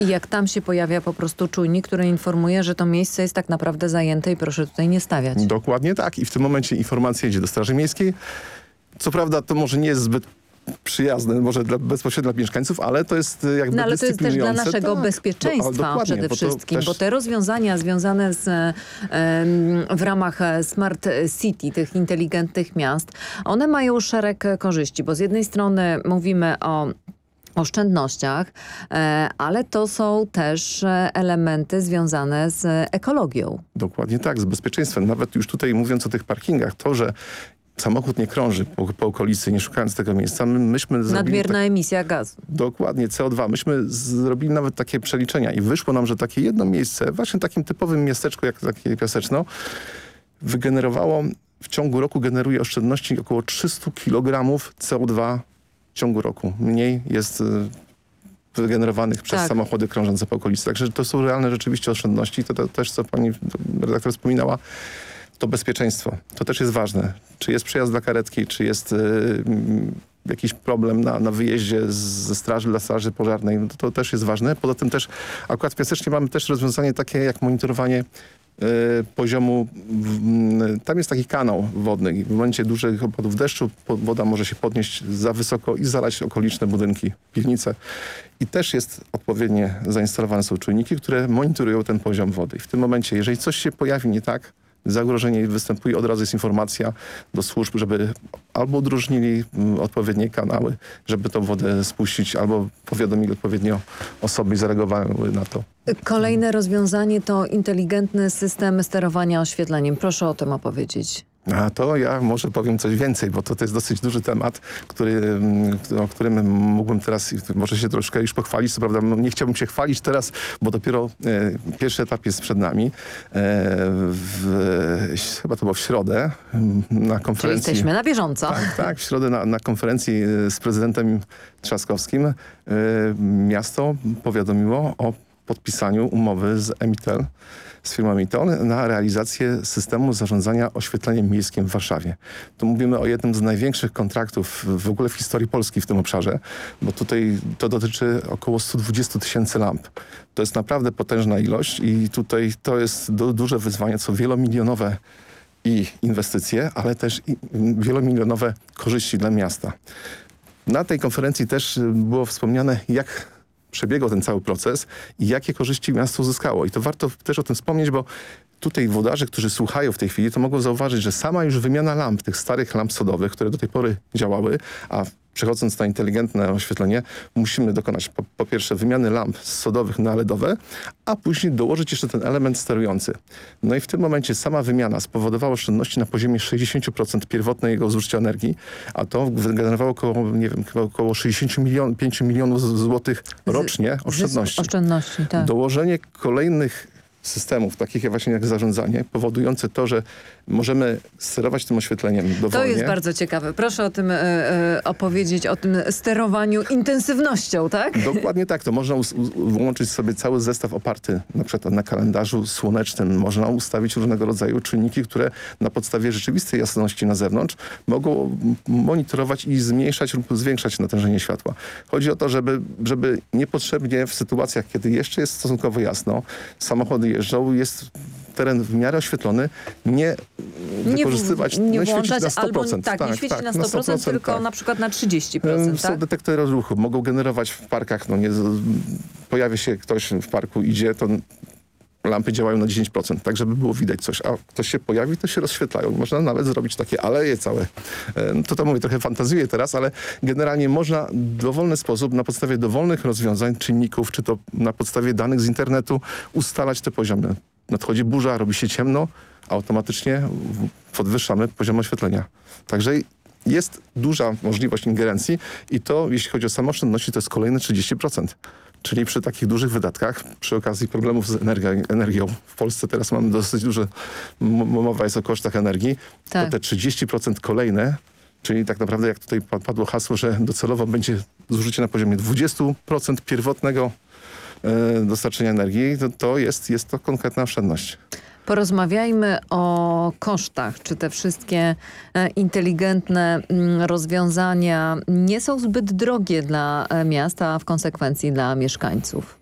I jak tam się pojawia po prostu czujnik, który informuje, że to miejsce jest tak naprawdę zajęte i proszę tutaj nie stawiać. Dokładnie tak. I w tym momencie informacja idzie do Straży Miejskiej. Co prawda to może nie jest zbyt przyjazne, może bezpośrednio dla mieszkańców, ale to jest jakby no ale to jest też dla naszego bezpieczeństwa przede wszystkim, też... bo te rozwiązania związane w ramach Smart City, tych inteligentnych miast, one mają szereg korzyści, bo z jednej strony mówimy o oszczędnościach, ale to są też elementy związane z ekologią. Dokładnie tak, z bezpieczeństwem. Nawet już tutaj mówiąc o tych parkingach, to, że samochód nie krąży po okolicy, nie szukając tego miejsca. Myśmy nadmierna emisja gazu. Dokładnie, CO2. Myśmy zrobili nawet takie przeliczenia i wyszło nam, że takie jedno miejsce, właśnie takim typowym miasteczku, jak takie Piaseczno, wygenerowało, w ciągu roku generuje oszczędności około 300 kg CO2 w ciągu roku. Mniej jest wygenerowanych przez samochody krążące po okolicy. Także to są realne rzeczywiście oszczędności. To też, co pani redaktor wspominała, to bezpieczeństwo. To też jest ważne. Czy jest przejazd dla karetki, czy jest jakiś problem na wyjeździe ze straży dla straży pożarnej. To też jest ważne. Poza tym też akurat w Piasecznie mamy też rozwiązanie takie jak monitorowanie poziomu. Tam jest taki kanał wodny i w momencie dużych opadów deszczu woda może się podnieść za wysoko i zalać okoliczne budynki, piwnice. I też jest odpowiednie zainstalowane są czujniki, które monitorują ten poziom wody. I w tym momencie, jeżeli coś się pojawi nie tak, zagrożenie występuje, od razu jest informacja do służb, żeby albo udrożnili odpowiednie kanały, żeby tą wodę spuścić, albo powiadomili odpowiednio osoby i zareagowały na to. Kolejne rozwiązanie to inteligentny system sterowania oświetleniem. Proszę o tym opowiedzieć. A to ja może powiem coś więcej, bo to jest dosyć duży temat, o którym mógłbym teraz może się troszkę już pochwalić. Co prawda nie chciałbym się chwalić teraz, bo dopiero pierwszy etap jest przed nami. Chyba to było w środę na konferencji. Czyli jesteśmy na bieżąco. Tak, w środę na konferencji z prezydentem Trzaskowskim miasto powiadomiło o podpisaniu umowy z Emitel, z firmą Emitel na realizację systemu zarządzania oświetleniem miejskim w Warszawie. Tu mówimy o jednym z największych kontraktów w ogóle w historii Polski w tym obszarze, bo tutaj to dotyczy około 120 000 lamp. To jest naprawdę potężna ilość i tutaj to jest duże wyzwanie, co wielomilionowe i inwestycje, ale też i wielomilionowe korzyści dla miasta. Na tej konferencji też było wspomniane, jak przebiegał ten cały proces i jakie korzyści miasto uzyskało. I to warto też o tym wspomnieć, bo tutaj włodarze, którzy słuchają w tej chwili, to mogą zauważyć, że sama już wymiana lamp, tych starych lamp sodowych, które do tej pory działały, a przechodząc na inteligentne oświetlenie, musimy dokonać po pierwsze wymiany lamp sodowych na LEDowe, a później dołożyć jeszcze ten element sterujący. No i w tym momencie sama wymiana spowodowała oszczędności na poziomie 60% pierwotnego zużycia energii, a to wygenerowało około, nie wiem, około 65 milionów złotych rocznie oszczędności. Oszczędności, tak. Dołożenie kolejnych systemów, takich właśnie jak zarządzanie, powodujące to, że możemy sterować tym oświetleniem dowolnie. To jest bardzo ciekawe. Proszę o tym opowiedzieć, o tym sterowaniu intensywnością, tak? Dokładnie tak. To można włączyć sobie cały zestaw oparty na przykład na kalendarzu słonecznym. Można ustawić różnego rodzaju czynniki, które na podstawie rzeczywistej jasności na zewnątrz mogą monitorować i zmniejszać lub zwiększać natężenie światła. Chodzi o to, żeby niepotrzebnie w sytuacjach, kiedy jeszcze jest stosunkowo jasno, samochody jeżdżą, jest teren w miarę oświetlony, nie wykorzystywać, nie świecić na 100%. Albo nie świecić na 100%, tylko na przykład na 30%. Są detektory ruchu, mogą generować w parkach, pojawia się ktoś w parku, idzie, to lampy działają na 10%, tak żeby było widać coś, a ktoś się pojawi, to się rozświetlają. Można nawet zrobić takie aleje całe. To mówię, trochę fantazjuję teraz, ale generalnie można w dowolny sposób, na podstawie dowolnych rozwiązań, czynników, czy to na podstawie danych z internetu, ustalać te poziomy. Nadchodzi burza, robi się ciemno, automatycznie podwyższamy poziom oświetlenia. Także jest duża możliwość ingerencji i to, jeśli chodzi o samooszczędności, to jest kolejne 30%. Czyli przy takich dużych wydatkach, przy okazji problemów z energią, w Polsce teraz mamy dosyć duże, mowa jest o kosztach energii, tak. To te 30% kolejne, czyli tak naprawdę jak tutaj padło hasło, że docelowo będzie zużycie na poziomie 20% pierwotnego dostarczenia energii, to jest to konkretna oszczędność. Porozmawiajmy o kosztach. Czy te wszystkie inteligentne rozwiązania nie są zbyt drogie dla miasta, a w konsekwencji dla mieszkańców?